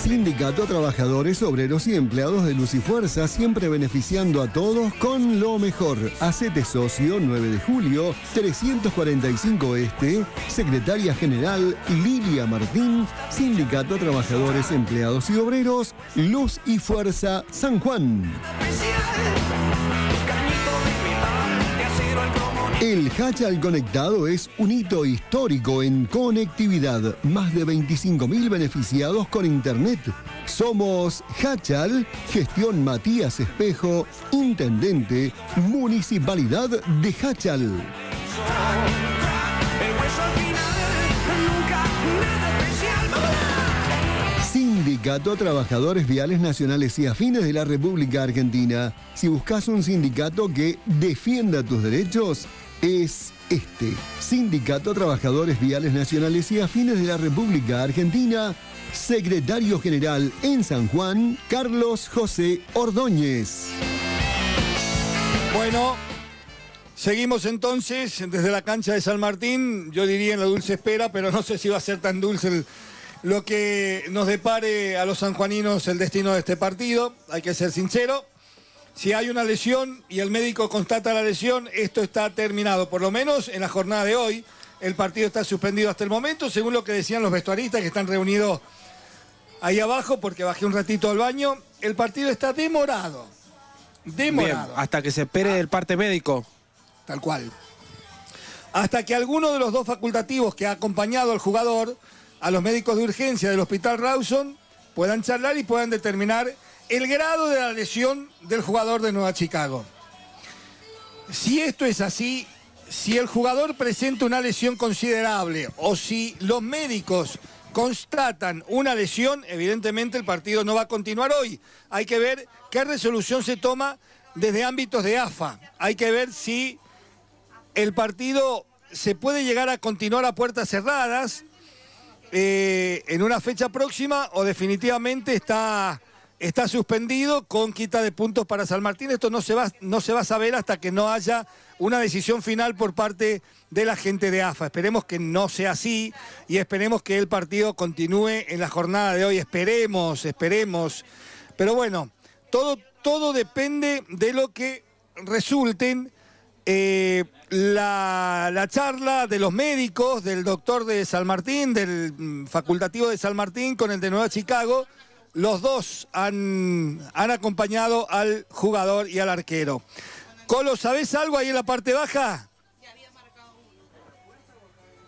Sindicato Trabajadores, Obreros y Empleados de Luz y Fuerza, siempre beneficiando a todos con lo mejor. Hacete socio, 9 de julio, 345 Este, Secretaria General Lilia Martín, Sindicato Trabajadores, Empleados y Obreros, Luz y Fuerza, San Juan. El Hachal Conectado es un hito histórico en conectividad. Más de 25.000 beneficiados con internet. Somos Hachal, Gestión Matías Espejo, Intendente, Municipalidad de Hachal. Sindicato Trabajadores Viales Nacionales y Afines de la República Argentina. Si buscas un sindicato que defienda tus derechos, es este. Sindicato Trabajadores Viales Nacionales y Afines de la República Argentina. Secretario General en San Juan, Carlos José Ordóñez. Bueno, seguimos entonces desde la cancha de San Martín. Yo diría en la dulce espera, pero no sé si va a ser tan dulce lo que nos depare a los sanjuaninos el destino de este partido. Hay que ser sincero. Si hay una lesión y el médico constata la lesión, esto está terminado. Por lo menos en la jornada de hoy, el partido está suspendido hasta el momento, según lo que decían los vestuaristas que están reunidos ahí abajo, porque bajé un ratito al baño. El partido está demorado. Demorado. Bien, hasta que se espere el parte médico. Tal cual. Hasta que alguno de los dos facultativos que ha acompañado al jugador, a los médicos de urgencia del Hospital Rawson, puedan charlar y puedan determinar el grado de la lesión del jugador de Nueva Chicago. Si esto es así, si el jugador presenta una lesión considerable o si los médicos constatan una lesión, evidentemente el partido no va a continuar hoy. Hay que ver qué resolución se toma desde ámbitos de AFA. Hay que ver si el partido se puede llegar a continuar a puertas cerradas en una fecha próxima o definitivamente está suspendido con quita de puntos para San Martín. Esto no se va a saber hasta que no haya una decisión final por parte de la gente de AFA. Esperemos que no sea así y esperemos que el partido continúe en la jornada de hoy. Esperemos. Pero bueno, todo depende de lo que resulten la charla de los médicos, del doctor de San Martín, del facultativo de San Martín con el de Nueva Chicago. Los dos han acompañado al jugador y al arquero. Colo, ¿sabés algo ahí en la parte baja?